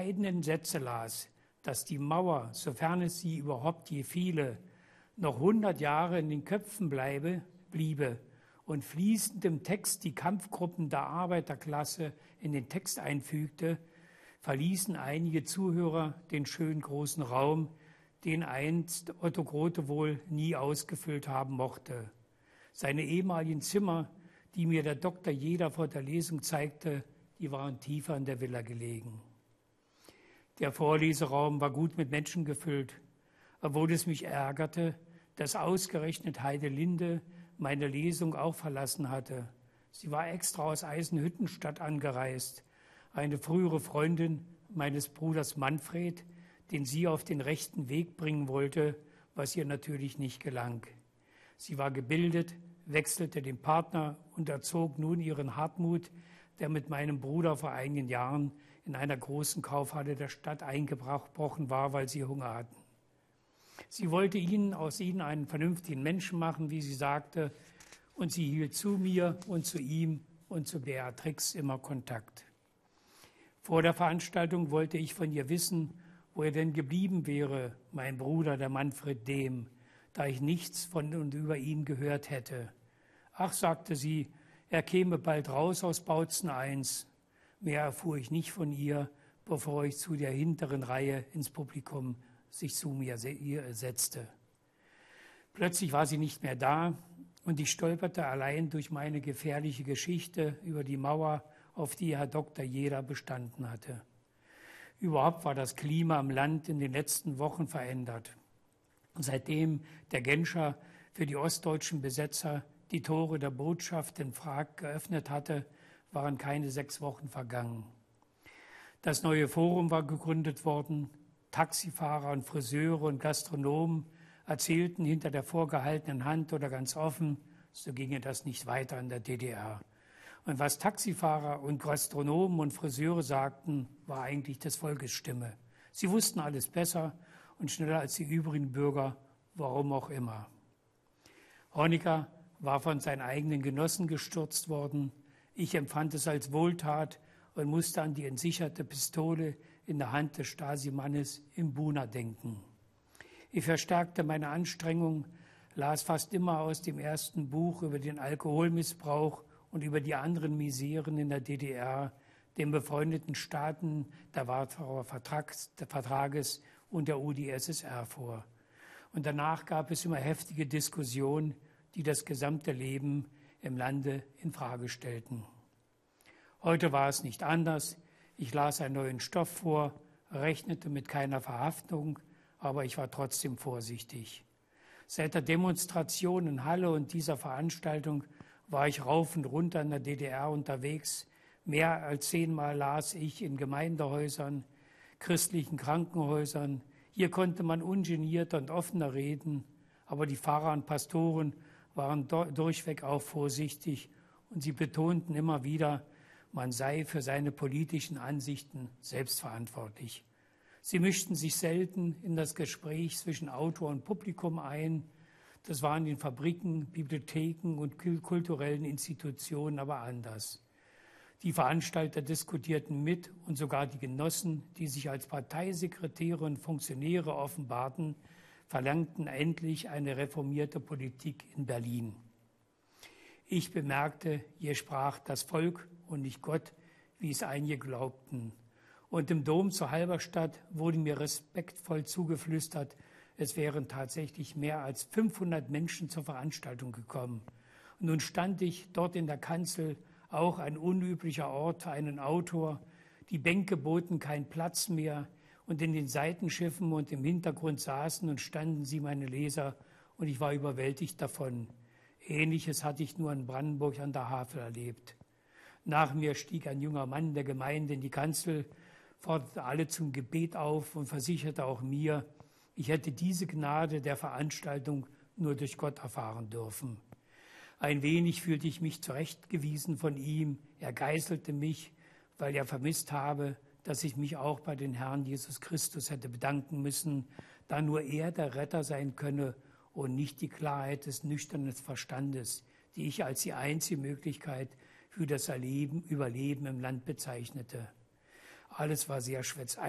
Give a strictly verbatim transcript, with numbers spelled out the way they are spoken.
entscheidenden Sätze las, dass die Mauer, sofern es sie überhaupt je viele, noch hundert Jahre in den Köpfen bleibe, bliebe und fließend im Text die Kampfgruppen der Arbeiterklasse in den Text einfügte, verließen einige Zuhörer den schönen großen Raum, den einst Otto Grote wohl nie ausgefüllt haben mochte. Seine ehemaligen Zimmer, die mir der Doktor Jeder vor der Lesung zeigte, die waren tiefer in der Villa gelegen. Der Vorleseraum war gut mit Menschen gefüllt, obwohl es mich ärgerte, dass ausgerechnet Heidelinde meine Lesung auch verlassen hatte. Sie war extra aus Eisenhüttenstadt angereist, eine frühere Freundin meines Bruders Manfred, den sie auf den rechten Weg bringen wollte, was ihr natürlich nicht gelang. Sie war gebildet, wechselte den Partner und erzog nun ihren Hartmut, der mit meinem Bruder vor einigen Jahren in einer großen Kaufhalle der Stadt eingebrochen war, weil sie Hunger hatten. Sie wollte ihnen aus ihnen einen vernünftigen Menschen machen, wie sie sagte, und sie hielt zu mir und zu ihm und zu Beatrix immer Kontakt. Vor der Veranstaltung wollte ich von ihr wissen, wo er denn geblieben wäre, mein Bruder, der Manfred Dehm, da ich nichts von und über ihn gehört hätte. Ach, sagte sie, er käme bald raus aus Bautzen eins. Mehr erfuhr ich nicht von ihr, bevor ich zu der hinteren Reihe ins Publikum sich zu mir setzte. Plötzlich war sie nicht mehr da und ich stolperte allein durch meine gefährliche Geschichte über die Mauer, auf die Herr Doktor Jeder bestanden hatte. Überhaupt war das Klima im Land in den letzten Wochen verändert. Seitdem der Genscher für die ostdeutschen Besetzer die Tore der Botschaft in Prag geöffnet hatte, waren keine sechs Wochen vergangen. Das neue Forum war gegründet worden. Taxifahrer und Friseure und Gastronomen erzählten hinter der vorgehaltenen Hand oder ganz offen, so ginge das nicht weiter in der D D R. Und was Taxifahrer und Gastronomen und Friseure sagten, war eigentlich des Volkes Stimme. Sie wussten alles besser und schneller als die übrigen Bürger, warum auch immer. Honecker war von seinen eigenen Genossen gestürzt worden. Ich empfand es als Wohltat und musste an die entsicherte Pistole in der Hand des Stasi-Mannes im Buna denken. Ich verstärkte meine Anstrengung, las fast immer aus dem ersten Buch über den Alkoholmissbrauch und über die anderen Miseren in der D D R, den befreundeten Staaten der Warschauer Vertrages und der U d S S R vor. Und danach gab es immer heftige Diskussionen, die das gesamte Leben im Lande in Frage stellten. Heute war es nicht anders. Ich las einen neuen Stoff vor, rechnete mit keiner Verhaftung, aber ich war trotzdem vorsichtig. Seit der Demonstration in Halle und dieser Veranstaltung war ich rauf und runter in der D D R unterwegs. Mehr als zehnmal las ich in Gemeindehäusern, christlichen Krankenhäusern. Hier konnte man ungeniert und offener reden, aber die Pfarrer und Pastoren waren durchweg auch vorsichtig und sie betonten immer wieder, man sei für seine politischen Ansichten selbstverantwortlich. Sie mischten sich selten in das Gespräch zwischen Autor und Publikum ein. Das war in den Fabriken, Bibliotheken und kulturellen Institutionen aber anders. Die Veranstalter diskutierten mit und sogar die Genossen, die sich als Parteisekretäre und Funktionäre offenbarten, verlangten endlich eine reformierte Politik in Berlin. Ich bemerkte, hier sprach das Volk und nicht Gott, wie es einige glaubten. Und im Dom zu Halberstadt wurde mir respektvoll zugeflüstert, es wären tatsächlich mehr als fünfhundert Menschen zur Veranstaltung gekommen. Und nun stand ich dort in der Kanzel, auch ein unüblicher Ort für einen Autor. Die Bänke boten keinen Platz mehr und in den Seitenschiffen und im Hintergrund saßen und standen sie, meine Leser, und ich war überwältigt davon. Ähnliches hatte ich nur in Brandenburg an der Havel erlebt. Nach mir stieg ein junger Mann der Gemeinde in die Kanzel, forderte alle zum Gebet auf und versicherte auch mir, ich hätte diese Gnade der Veranstaltung nur durch Gott erfahren dürfen. Ein wenig fühlte ich mich zurechtgewiesen von ihm. Er geißelte mich, weil er vermisst habe, dass ich mich auch bei den Herrn Jesus Christus hätte bedanken müssen, da nur er der Retter sein könne und nicht die Klarheit des nüchternen Verstandes, die ich als die einzige Möglichkeit für das Erleben, Überleben im Land bezeichnete. Alles war sehr schwer